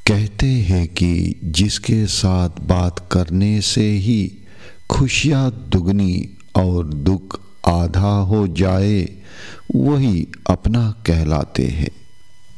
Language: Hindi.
कहते हैं कि जिसके साथ बात करने से ही खुशियाँ दुगनी और दुख आधा हो जाए, वही अपना कहलाते हैं।